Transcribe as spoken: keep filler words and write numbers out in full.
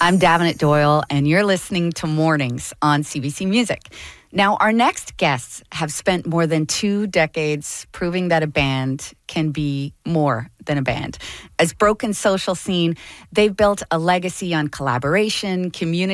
I'm Davenant Doyle, and you're listening to Mornings on C B C Music. Now, our next guests have spent more than two decades proving that a band can be more than a band. As Broken Social Scene, they've built a legacy on collaboration, community,